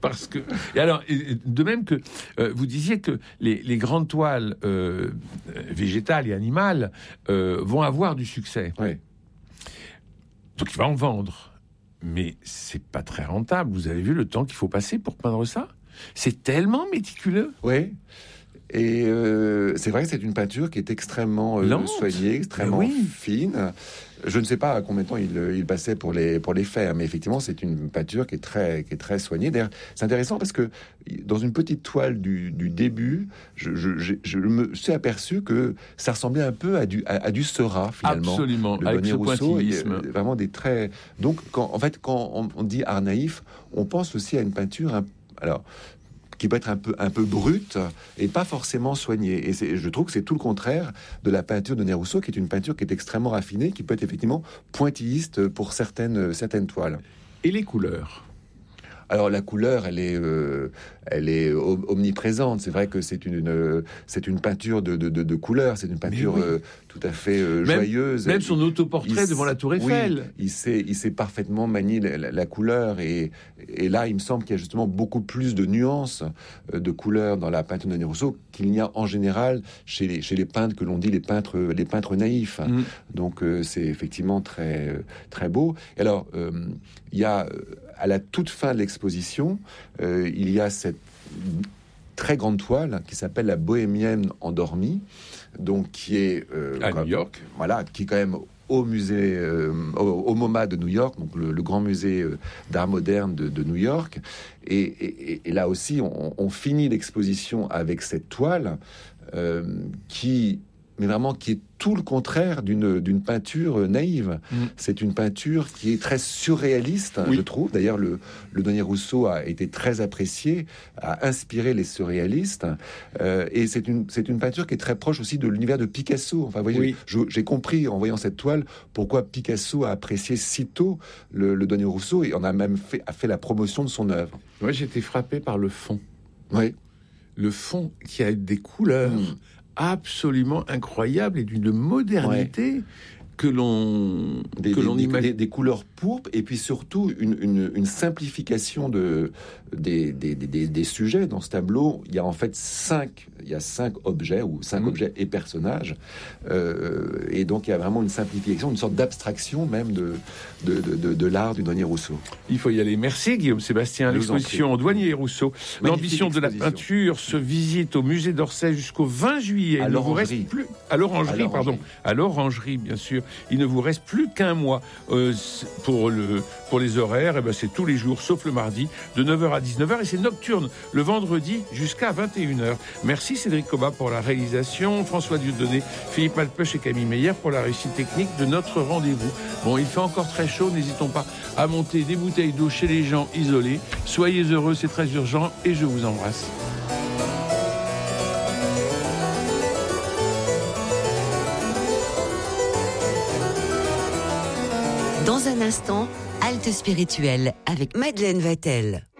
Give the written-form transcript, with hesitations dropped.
Parce que, et de même que vous disiez que les grandes toiles végétales et animales vont avoir du succès. Oui. Donc il va en vendre. Mais c'est pas très rentable. Vous avez vu le temps qu'il faut passer pour peindre ça ? C'est tellement méticuleux. Oui. Et c'est vrai que c'est une peinture qui est extrêmement soignée, extrêmement fine. Je ne sais pas à combien de temps il passait pour les faire, mais effectivement, c'est une peinture qui est très soignée. D'ailleurs, c'est intéressant parce que dans une petite toile du début, je me suis aperçu que ça ressemblait un peu à du Seurat, finalement. Absolument, le avec ce pointillisme. Vraiment des traits. Donc, quand on dit art naïf, on pense aussi à une peinture. Qui peut être un peu brute et pas forcément soignée. Et je trouve que c'est tout le contraire de la peinture de René-Rousseau, qui est une peinture qui est extrêmement raffinée, qui peut être effectivement pointilliste pour certaines toiles. Et les couleurs ? Alors la couleur, elle est omniprésente. C'est vrai que c'est une peinture de couleurs. C'est une peinture tout à fait joyeuse. Même son autoportrait devant la Tour Eiffel. Oui, il sait parfaitement manier la couleur. Et là, il me semble qu'il y a justement beaucoup plus de nuances de couleurs dans la peinture de René Rousseau qu'il n'y a en général chez les peintres que l'on dit les peintres naïfs. Donc c'est effectivement très très beau. Et alors il y a à la toute fin de l'exposition, il y a cette très grande toile qui s'appelle La Bohémienne endormie, donc qui est à New York. Voilà, qui est quand même au musée, au MoMA de New York, donc le grand musée d'art moderne de New York. Et là aussi, on finit l'exposition avec cette toile qui est tout le contraire d'une peinture naïve. C'est une peinture qui est très surréaliste, je trouve. D'ailleurs, le René Rousseau a été très apprécié, a inspiré les surréalistes. Et c'est une peinture qui est très proche aussi de l'univers de Picasso. Enfin, vous voyez, j'ai compris en voyant cette toile pourquoi Picasso a apprécié si tôt le René Rousseau et on a même fait la promotion de son œuvre. Moi, j'ai été frappé par le fond. Oui. Le fond qui a des couleurs absolument incroyable et d'une modernité que l'on imagine. Des couleurs pourpres et puis surtout une simplification des sujets. Dans ce tableau, il y a en fait cinq objets ou cinq objets et personnages et donc il y a vraiment une simplification, une sorte d'abstraction même de l'art du René Rousseau. Il faut y aller. Merci Guillaume Sébastien. L'exposition Douanier et Rousseau, l'ambition de la peinture, se visite au musée d'Orsay jusqu'au 20 juillet. À l'Orangerie. À l'Orangerie, bien sûr. Il ne vous reste plus qu'un mois pour les horaires. Et ben c'est tous les jours, sauf le mardi, de 9h à 19h. Et c'est nocturne, le vendredi jusqu'à 21h. Merci Cédric Cobat pour la réalisation, François Dieudonné, Philippe Malpeuch et Camille Meyer pour la réussite technique de notre rendez-vous. Bon, il fait encore très chaud, n'hésitons pas à monter des bouteilles d'eau chez les gens isolés. Soyez heureux, c'est très urgent et je vous embrasse. Dans un instant, halte spirituelle avec Madeleine Vatel.